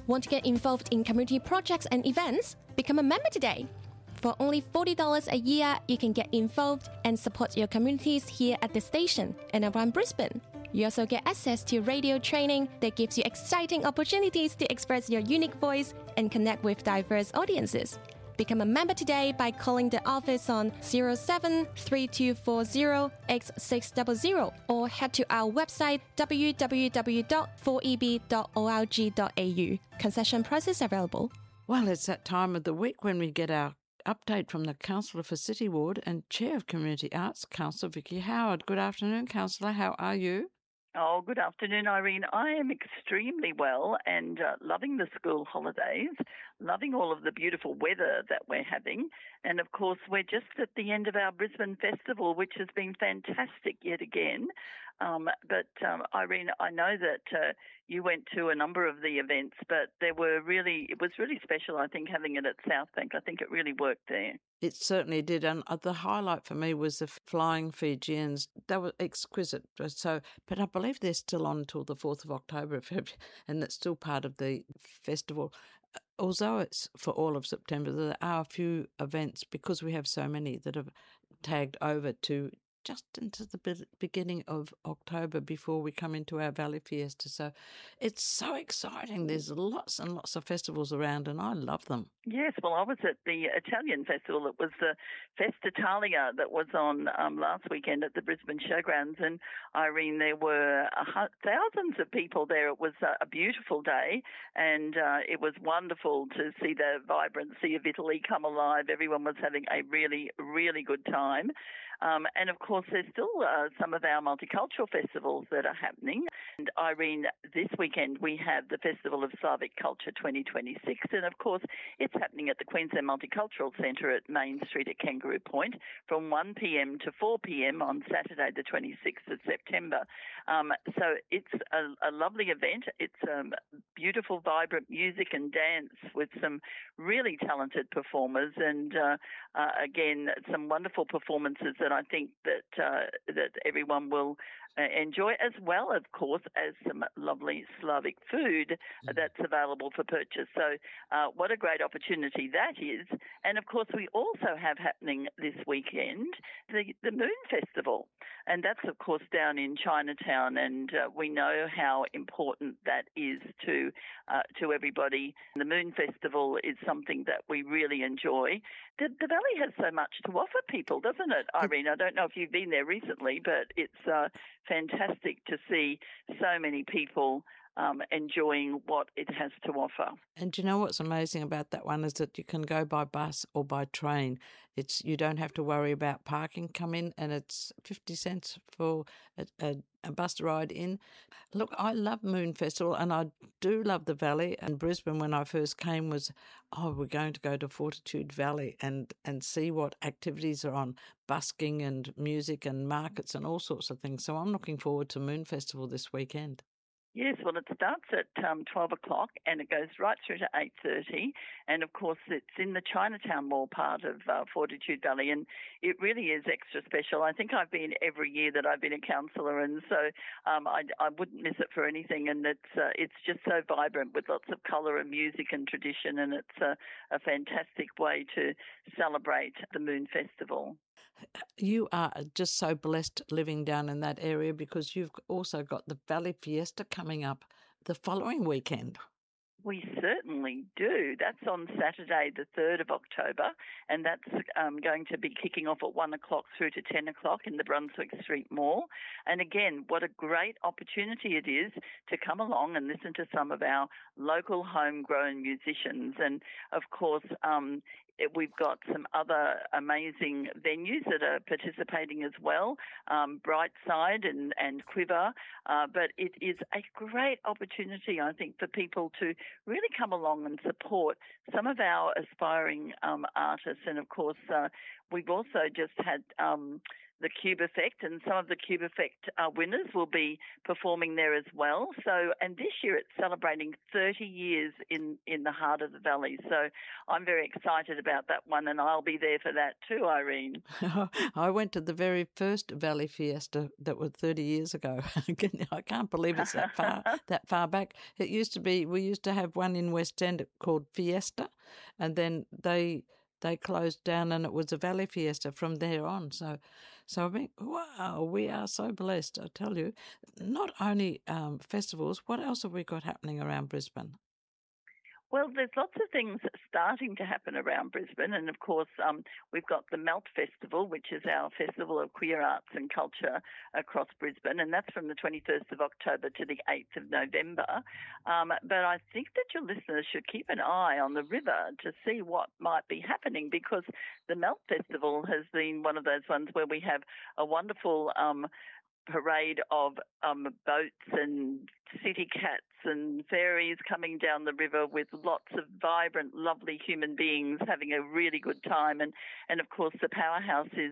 Want to get involved in community projects and events? Become a member today. For only $40 a year, you can get involved and support your communities here at the station and around Brisbane. You also get access to radio training that gives you exciting opportunities to express your unique voice and connect with diverse audiences. Become a member today by calling the office on 073240X600 or head to our website www.4eb.org.au. Concession prices available. Well, it's that time of the week when we get our update from the Councillor for City Ward and Chair of Community Arts, Councillor Vicky Howard. Good afternoon, Councillor. How are you? Oh, good afternoon, Irene. I am extremely well and loving the school holidays, loving all of the beautiful weather that we're having. And, of course, we're just at the end of our Brisbane Festival, which has been fantastic yet again. But Irene, I know that you went to a number of the events, but it was really special, I think, having it at Southbank. I think it really worked there. It certainly did, and the highlight for me was the Flying Fijians. They were exquisite. So, but I believe they're still on until the 4th of October, and that's still part of the festival. Although it's for all of September, there are a few events, because we have so many that have tagged over to just into the beginning of October before we come into our Valley Fiesta. So it's so exciting. There's lots and lots of festivals around, and I love them. Yes, well, I was at the Italian festival. It was the Festa Italia that was on last weekend at the Brisbane Showgrounds, and Irene, there were thousands of people there. It was a beautiful day, and it was wonderful to see the vibrancy of Italy come alive. Everyone was having a really, really good time. And, of course, there's still some of our multicultural festivals that are happening. And, Irene, this weekend we have the Festival of Slavic Culture 2026. And, of course, it's happening at the Queensland Multicultural Centre at Main Street at Kangaroo Point from 1 p.m. to 4 p.m. on Saturday the 26th of September. So it's a lovely event. It's beautiful, vibrant music and dance with some really talented performers and, again, some wonderful performances that I think that everyone will enjoy, as well, of course, as some lovely Slavic food that's available for purchase. So what a great opportunity that is. And, of course, we also have happening this weekend the Moon Festival. And that's, of course, down in Chinatown. And we know how important that is to everybody. The Moon Festival is something that we really enjoy. The Valley has so much to offer people, doesn't it, Irene? I don't know if you've been there recently, but it's fantastic to see so many people enjoying what it has to offer. And do you know what's amazing about that one is that you can go by bus or by train. You don't have to worry about parking. Come in and it's 50 cents for a bus ride in. Look, I love Moon Festival and I do love the Valley. And Brisbane, when I first came, was, we're going to go to Fortitude Valley and see what activities are on, busking and music and markets and all sorts of things. So I'm looking forward to Moon Festival this weekend. Yes, well, it starts at 12 o'clock and it goes right through to 8:30. And, of course, it's in the Chinatown Mall part of Fortitude Valley, and it really is extra special. I think I've been every year that I've been a councillor, and so I wouldn't miss it for anything. And it's just so vibrant with lots of colour and music and tradition, and it's a fantastic way to celebrate the Moon Festival. You are just so blessed living down in that area because you've also got the Valley Fiesta coming up the following weekend. We certainly do. That's on Saturday, the 3rd of October, and that's going to be kicking off at 1 o'clock through to 10 o'clock in the Brunswick Street Mall. And again, what a great opportunity it is to come along and listen to some of our local homegrown musicians. And, of course, we've got some other amazing venues that are participating as well, Brightside and Quiver. But it is a great opportunity, I think, for people to really come along and support some of our aspiring artists. And, of course, we've also just had the Cube Effect, and some of the Cube Effect winners will be performing there as well. So, and this year it's celebrating 30 years in the heart of the valley. So I'm very excited about that one, and I'll be there for that too, Irene. I went to the very first Valley Fiesta that was 30 years ago. I can't believe it's that far back. It used to be, we used to have one in West End called Fiesta, and then they closed down and it was a Valley Fiesta from there on. So I mean, wow, we are so blessed, I tell you. Not only festivals, what else have we got happening around Brisbane? Well, there's lots of things starting to happen around Brisbane, and of course we've got the Melt Festival, which is our festival of queer arts and culture across Brisbane, and that's from the 21st of October to the 8th of November. But I think that your listeners should keep an eye on the river to see what might be happening, because the Melt Festival has been one of those ones where we have a wonderful parade of boats and city cats and ferries coming down the river with lots of vibrant, lovely human beings having a really good time. And of course, the Powerhouse is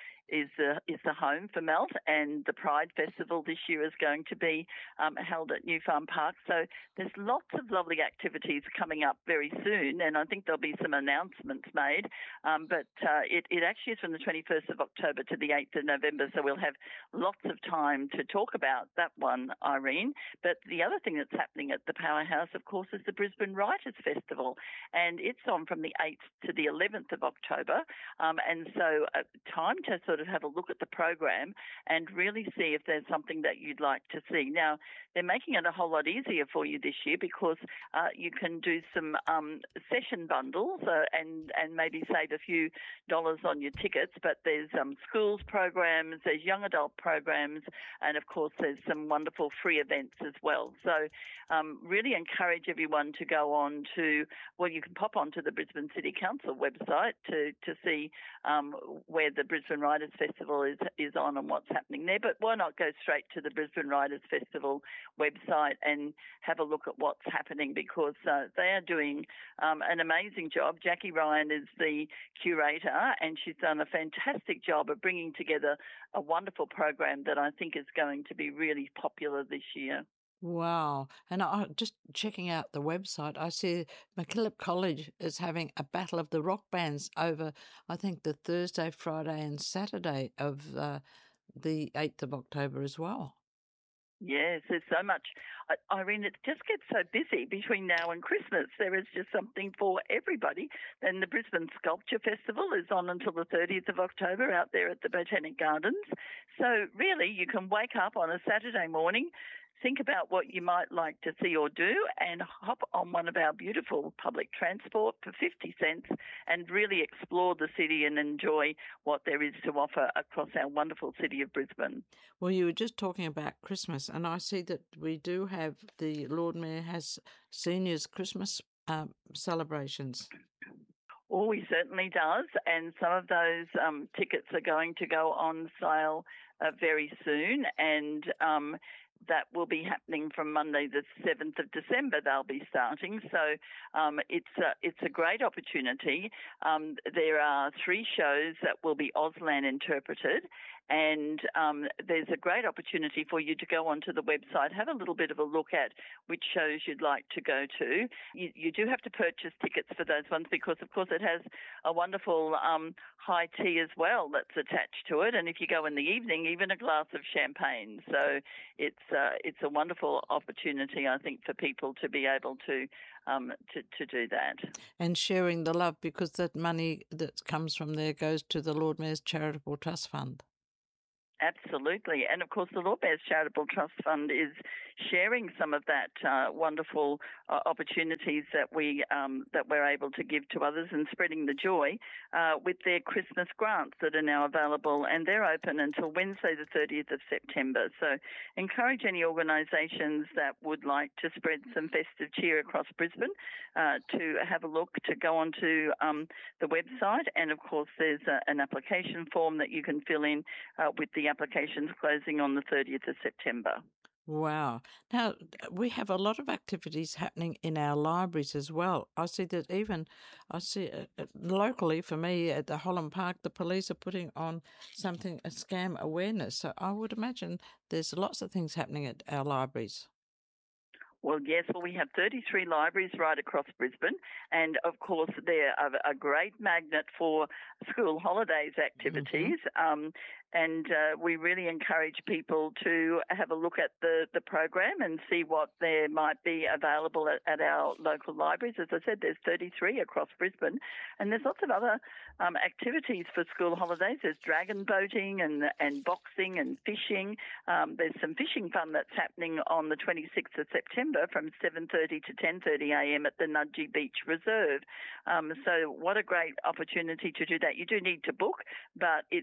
the home for Melt, and the Pride Festival this year is going to be held at New Farm Park. So there's lots of lovely activities coming up very soon, and I think there'll be some announcements made. But it actually is from the 21st of October to the 8th of November, so we'll have lots of time to talk about that one, Irene. But the other thing that's happening at the Powerhouse, of course, is the Brisbane Writers Festival, and it's on from the 8th to the 11th of October. And so time to sort of have a look at the program and really see if there's something that you'd like to see. Now, they're making it a whole lot easier for you this year, because you can do some session bundles and maybe save a few dollars on your tickets. But there's schools programs, there's young adult programs, and of course there's some wonderful free events as well. So really encourage everyone to go on to, well, you can pop onto the Brisbane City Council website to see where the Brisbane Writers Festival is on and what's happening there. But why not go straight to the Brisbane Writers Festival website and have a look at what's happening, because they are doing an amazing job. Jackie Ryan is the curator, and she's done a fantastic job of bringing together a wonderful program that I think is going to be really popular this year. Wow. And I just checking out the website, I see MacKillop College is having a battle of the rock bands over, I think, the Thursday, Friday and Saturday of the 8th of October as well. Yes, there's so much. Irene, it just gets so busy between now and Christmas. There is just something for everybody. And the Brisbane Sculpture Festival is on until the 30th of October out there at the Botanic Gardens. So really, you can wake up on a Saturday morning, think about what you might like to see or do, and hop on one of our beautiful public transport for 50 cents and really explore the city and enjoy what there is to offer across our wonderful city of Brisbane. Well, you were just talking about Christmas, and I see that we do have, the Lord Mayor has seniors' Christmas celebrations. Oh, he certainly does, and some of those tickets are going to go on sale very soon, and that will be happening from Monday the 7th of December. They'll be starting. So it's a great opportunity. There are 3 shows that will be Auslan interpreted, and there's a great opportunity for you to go onto the website, have a little bit of a look at which shows you'd like to go to. You do have to purchase tickets for those ones, because, of course, it has a wonderful high tea as well that's attached to it. And if you go in the evening, even a glass of champagne. So it's a wonderful opportunity, I think, for people to be able to do that. And sharing the love, because that money that comes from there goes to the Lord Mayor's Charitable Trust Fund. Absolutely. And of course, the Lord Mayor's Charitable Trust Fund is sharing some of that wonderful opportunities that we're able to give to others, and spreading the joy with their Christmas grants that are now available, and they're open until Wednesday the 30th of September. So encourage any organisations that would like to spread some festive cheer across Brisbane to have a look, to go onto the website, and of course there's an application form that you can fill in with the applications closing on the 30th of September. Wow. Now, we have a lot of activities happening in our libraries as well. I see locally for me at the Holland Park, the police are putting on something, a scam awareness. So I would imagine there's lots of things happening at our libraries. Well, yes, we have 33 libraries right across Brisbane, and of course they're a great magnet for school holidays activities. And we really encourage people to have a look at the program and see what there might be available at our local libraries. As I said, there's 33 across Brisbane, and there's lots of other activities for school holidays. There's dragon boating and boxing and fishing. There's some fishing fun that's happening on the 26th of September from 7:30 to 10:30 a.m. at the Nudgee Beach Reserve. So what a great opportunity to do that. You do need to book, but it's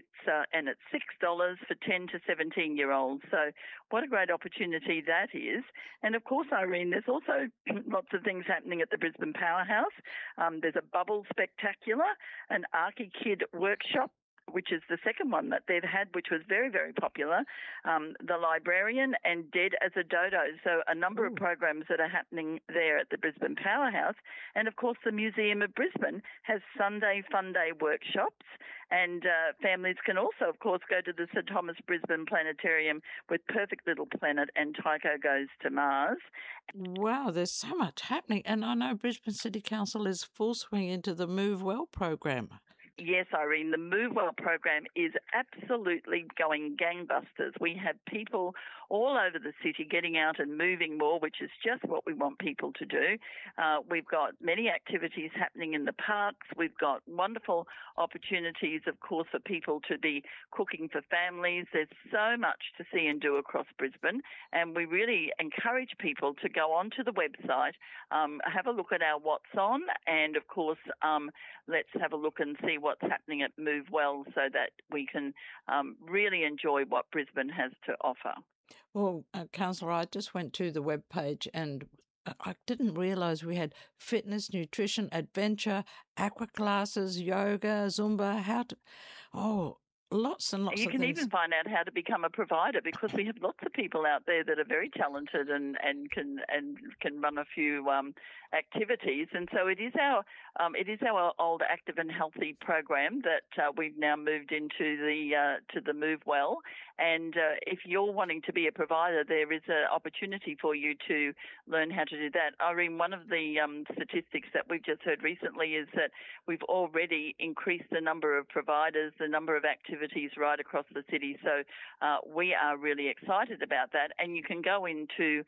$6 for 10 to 17-year-olds. So what a great opportunity that is. And of course, Irene, there's also lots of things happening at the Brisbane Powerhouse. There's a bubble spectacular, an Archie Kid workshop, which is the second one that they've had, which was very, very popular, The Librarian and Dead as a Dodo. So a number of programs that are happening there at the Brisbane Powerhouse. And, of course, the Museum of Brisbane has Sunday Fun Day workshops, and families can also, of course, go to the Sir Thomas Brisbane Planetarium with Perfect Little Planet and Tycho Goes to Mars. Wow, there's so much happening. And I know Brisbane City Council is full swing into the Move Well program. Yes, Irene, the Move Well program is absolutely going gangbusters. We have people all over the city getting out and moving more, which is just what we want people to do. We've got many activities happening in the parks. We've got wonderful opportunities, of course, for people to be cooking for families. There's so much to see and do across Brisbane, and we really encourage people to go onto the website, have a look at our What's On, and, of course, let's have a look and see what's happening at Move Well so that we can really enjoy what Brisbane has to offer. Well, Councillor, I just went to the webpage and I didn't realise we had fitness, nutrition, adventure, aqua classes, yoga, Zumba, lots and lots of things. You can even find out how to become a provider, because we have lots of people out there that are very talented and can run a few activities. And so it is our old Active and Healthy program that we've now moved into the Move Well. And if you're wanting to be a provider, there is an opportunity for you to learn how to do that. Irene, one of the statistics that we've just heard recently is that we've already increased the number of providers, the number of activities right across the city. So we are really excited about that. And you can go into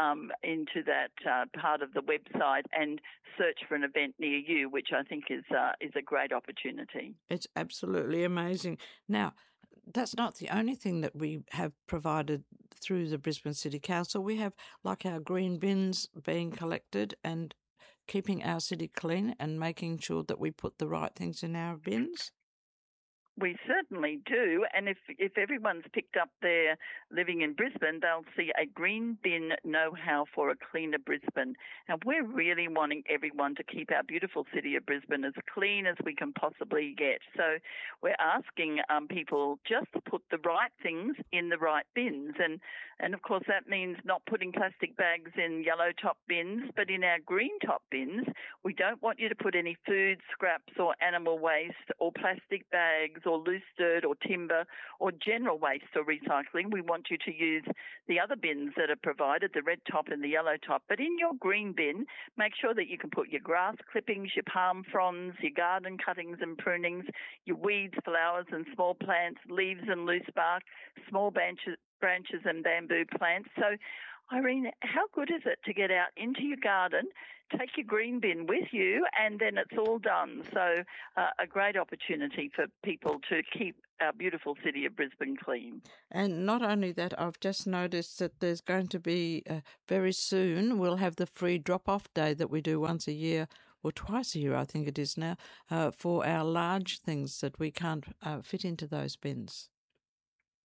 that part of the website and search for an event near you, which I think is a great opportunity. It's absolutely amazing. Now, that's not the only thing that we have provided through the Brisbane City Council. We have like our green bins being collected and keeping our city clean and making sure that we put the right things in our bins. We certainly do, and if everyone's picked up their living in Brisbane, they'll see a green bin know-how for a cleaner Brisbane. And we're really wanting everyone to keep our beautiful city of Brisbane as clean as we can possibly get. So we're asking people just to put the right things in the right bins. And of course, that means not putting plastic bags in yellow top bins, but in our green top bins. We don't want you to put any food scraps or animal waste or plastic bags or loose dirt or timber or general waste or recycling. We want you to use the other bins that are provided, the red top and the yellow top. But in your green bin, make sure that you can put your grass clippings, your palm fronds, your garden cuttings and prunings, your weeds, flowers and small plants, leaves and loose bark, small branches and bamboo plants. So, Irene, how good is it to get out into your garden, take your green bin with you, and then it's all done? So a great opportunity for people to keep our beautiful city of Brisbane clean. And not only that, I've just noticed that there's going to be very soon, we'll have the free drop-off day that we do once a year, or twice a year, I think it is now, for our large things that we can't fit into those bins.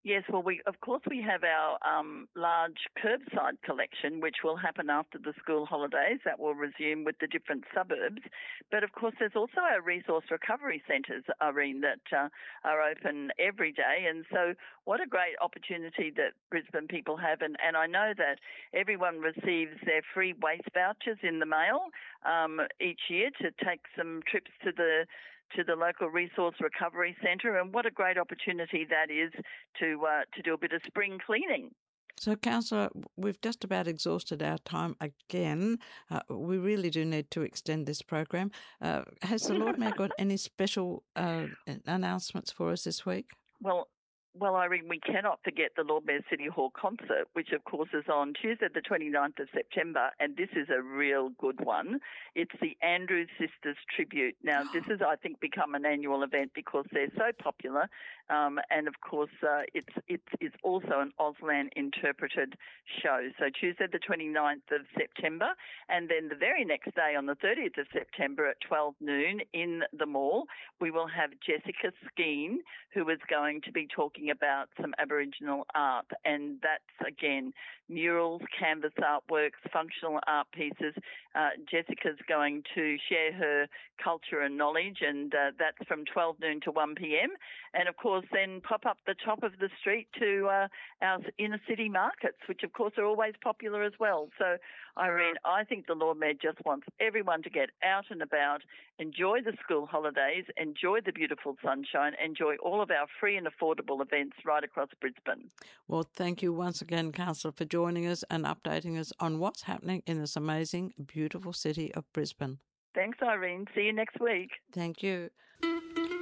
Yes, well, we have our large curbside collection, which will happen after the school holidays. That will resume with the different suburbs. But of course, there's also our resource recovery centres, Irene, that are open every day. And so, what a great opportunity that Brisbane people have. And I know that everyone receives their free waste vouchers in the mail each year to take some trips to the local resource recovery centre, and what a great opportunity that is to do a bit of spring cleaning. So, Councillor, we've just about exhausted our time again. We really do need to extend this program. Has the Lord Mayor got any special announcements for us this week? Well, Irene, we cannot forget the Lord Mayor City Hall concert, which, of course, is on Tuesday the 29th of September, and this is a real good one. It's the Andrews Sisters Tribute. Now, this has, I think, become an annual event because they're so popular, and, of course, it's also an Auslan interpreted show. So Tuesday the 29th of September, and then the very next day on the 30th of September at 12 noon in the mall, we will have Jessica Skeen, who is going to be talking about some Aboriginal art, and that's, again, murals, canvas artworks, functional art pieces. Jessica's going to share her culture and knowledge, and that's from 12 noon to 1 p.m. And, of course, then pop up the top of the street to our inner city markets, which, of course, are always popular as well. So, Irene, I think the Lord Mayor just wants everyone to get out and about, enjoy the school holidays, enjoy the beautiful sunshine, enjoy all of our free and affordable events right across Brisbane. Well, thank you once again, Councillor, for joining us and updating us on what's happening in this amazing, beautiful city of Brisbane. Thanks, Irene. See you next week. Thank you.